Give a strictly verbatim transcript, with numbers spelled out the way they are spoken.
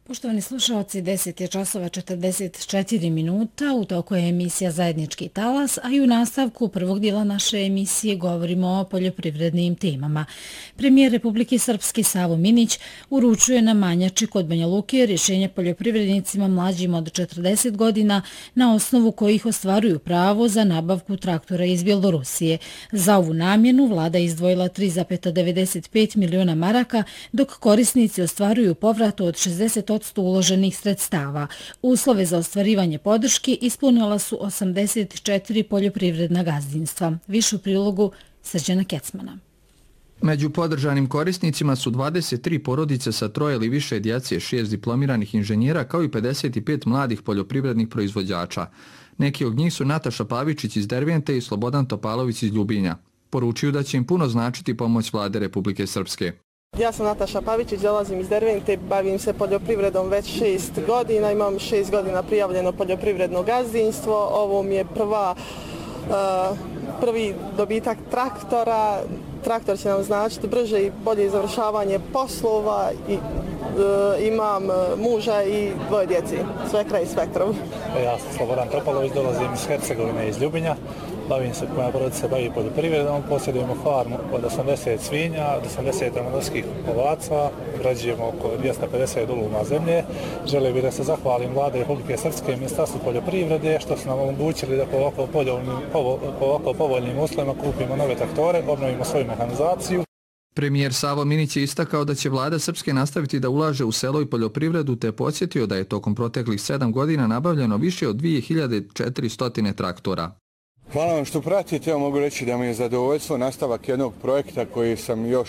Poštovani slušalci, deset je časova četrdeset četiri minuta, u toku je emisija Zajednički talas, a i u nastavku prvog dijela naše emisije govorimo o poljoprivrednim temama. Premijer Republike Srpske Savo Minić uručuje na Manjači kod Banja Luke rješenje poljoprivrednicima mlađim od četrdeset godina na osnovu kojih ostvaruju pravo za nabavku traktora iz Bjelorusije. Za ovu namjenu vlada izdvojila tri zarez devedeset pet miliona maraka, dok korisnici ostvaruju povrat od šezdeset posto uloženih sredstava. Uslove za ostvarivanje podrške ispunila su osamdeset četiri poljoprivredna gazdinstva. Više u prilogu Srđana Kecmana. Među podržanim korisnicima su dvadeset tri porodice sa troje ili više djece, šest diplomiranih inženjera kao i pedeset pet mladih poljoprivrednih proizvođača. Neki od njih su Nataša Pavičić iz Dervente i Slobodan Topalović iz Ljubinja. Poručuju da će im puno značiti pomoć vlade Republike Srpske. Ja sam Nataša Pavičić, dolazim iz Dervente, bavim se poljoprivredom već šest godina, imam šest godina prijavljeno poljoprivredno gazdinstvo. Ovo mi je prva, uh, prvi dobitak traktora. Traktor će nam značiti brže i bolje završavanje poslova. I, uh, imam muža i dvoje djeci, sve kraj spektrov. Ja sam Slobodan Topalović, dolazim iz Hercegovine, iz Ljubinja. Bavim se, moja porodica se bavi poljoprivredom, posjedujemo farmu od osamdeset svinja, od osamdeset ravnodorskih ovaca, obrađujemo oko dvjesto pedeset duluma zemlje. Želio bih da se zahvalim vlade Republike Srpske i Ministarstvu poljoprivrede što su nam omogućili da po ovako, po ovako povoljnim uslovima kupimo nove traktore, obnovimo svoju mehanizaciju. Premijer Savo Minić je istakao da će vlada Srpske nastaviti da ulaže u selo i poljoprivredu, te podsjetio da je tokom proteklih sedam godina nabavljeno više od dvije hiljade četiristo traktora. Hvala vam što pratite. Evo mogu reći da mi je zadovoljstvo nastavak jednog projekta koji sam još